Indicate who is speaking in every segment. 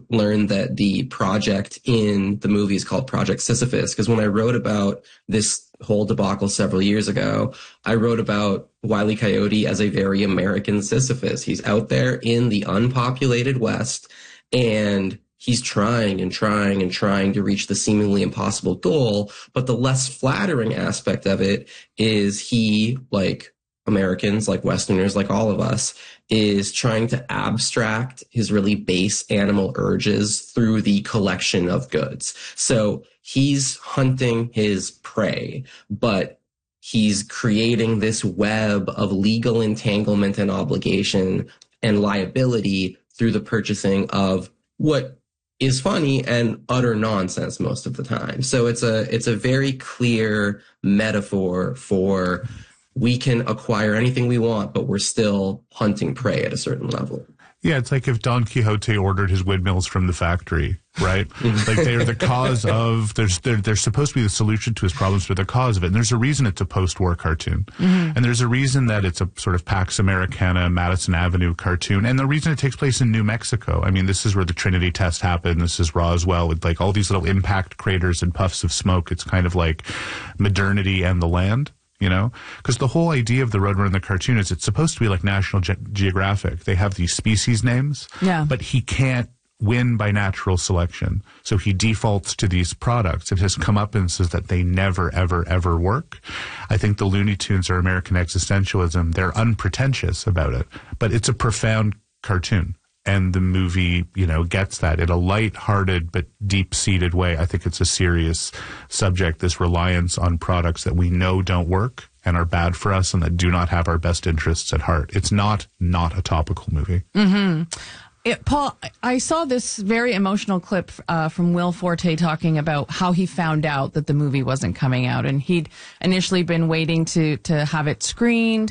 Speaker 1: learned that the project in the movie is called Project Sisyphus, because when I wrote about this whole debacle several years ago, I wrote about Wile E. Coyote as a very American Sisyphus. He's out there in the unpopulated West, and he's trying and trying and trying to reach the seemingly impossible goal. But the less flattering aspect of it is he, like Americans, like Westerners, like all of us, is trying to abstract his really base animal urges through the collection of goods. So he's hunting his prey, but he's creating this web of legal entanglement and obligation and liability through the purchasing of what is funny and utter nonsense most of the time. So it's a very clear metaphor for we can acquire anything we want, but we're still hunting prey at a certain level.
Speaker 2: Yeah, it's like if Don Quixote ordered his windmills from the factory, right? Like they are the cause of, they're supposed to be the solution to his problems, but the cause of it. And there's a reason it's a post-war cartoon. Mm-hmm. And there's a reason that it's a sort of Pax Americana, Madison Avenue cartoon. And the reason it takes place in New Mexico. I mean, this is where the Trinity test happened. This is Roswell with like all these little impact craters and puffs of smoke. It's kind of like modernity and the land. You know, because the whole idea of the Roadrunner in the cartoon is it's supposed to be like National Geographic. They have these species names, but he can't win by natural selection. So he defaults to these products. It has come up and says that they never, ever, ever work. I think the Looney Tunes are American existentialism. They're unpretentious about it, but it's a profound cartoon. And the movie, you know, gets that in a light-hearted but deep-seated way. I think it's a serious subject, this reliance on products that we know don't work and are bad for us and that do not have our best interests at heart. It's not a topical movie.
Speaker 3: Mm-hmm. Paul, I saw this very emotional clip from Will Forte talking about how he found out that the movie wasn't coming out. And he'd initially been waiting to have it screened.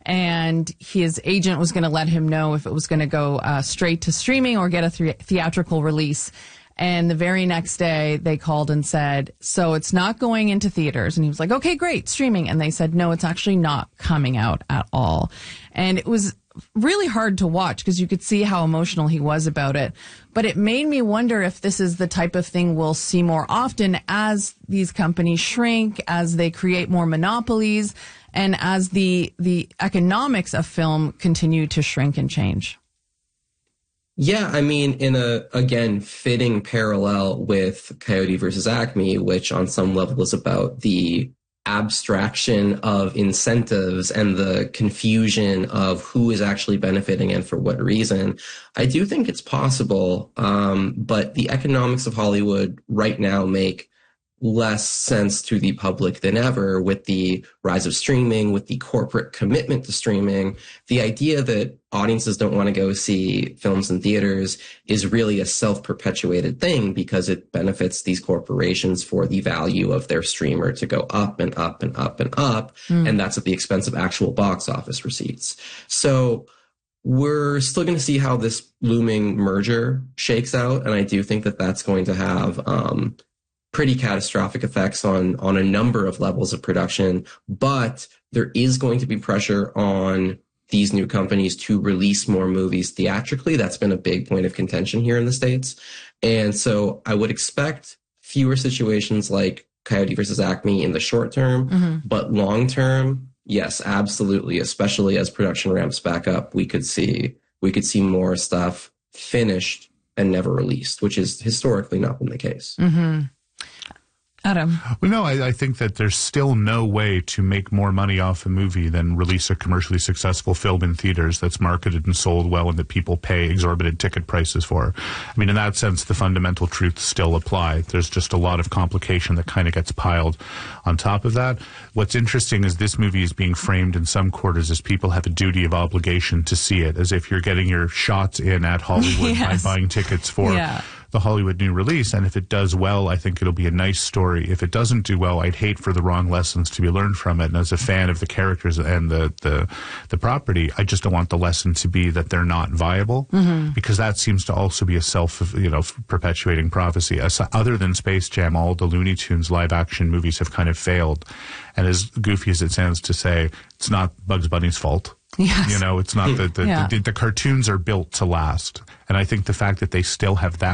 Speaker 3: And his agent was going to let him know if it was going to go straight to streaming or get a theatrical release. And the very next day, they called and said, so it's not going into theaters. And he was like, okay, great, streaming. And they said, no, it's actually not coming out at all. And it was really hard to watch because you could see how emotional he was about it. But it made me wonder if this is the type of thing we'll see more often as these companies shrink, as they create more monopolies, and as the economics of film continue to shrink and change.
Speaker 1: Yeah, I mean, in a, again, fitting parallel with Coyote versus Acme, which on some level is about the abstraction of incentives and the confusion of who is actually benefiting and for what reason. I do think it's possible, but the economics of Hollywood right now make less sense to the public than ever with the rise of streaming, with the corporate commitment to streaming. The idea that audiences don't want to go see films in theaters is really a self-perpetuated thing because it benefits these corporations for the value of their streamer to go up and up and up and up. And that's at the expense of actual box office receipts. So we're still going to see how this looming merger shakes out. And I do think that that's going to have pretty catastrophic effects on a number of levels of production, but there is going to be pressure on these new companies to release more movies theatrically. That's been a big point of contention here in the States. And so I would expect fewer situations like Coyote versus Acme in the short term, but long term, yes, absolutely. Especially as production ramps back up, we could see more stuff finished and never released, which is historically not been the case.
Speaker 3: Adam.
Speaker 2: Well, no, I think that there's still no way to make more money off a movie than release a commercially successful film in theaters that's marketed and sold well and that people pay exorbitant ticket prices for. I mean, in that sense, the fundamental truths still apply. There's just a lot of complication that kind of gets piled on top of that. What's interesting is this movie is being framed in some quarters as people have a duty of obligation to see it, as if you're getting your shots in at Hollywood by buying tickets for the Hollywood new release. And if it does well, I think it'll be a nice story. If it doesn't do well, I'd hate for the wrong lessons to be learned from it. And as a fan of the characters and the property, I just don't want the lesson to be that they're not viable, because that seems to also be a perpetuating prophecy. Other than Space Jam, all the Looney Tunes live action movies have kind of failed. And as goofy as it sounds to say, it's not Bugs Bunny's fault.
Speaker 3: Yes.
Speaker 2: You know, it's not the cartoons are built to last. And I think the fact that they still have that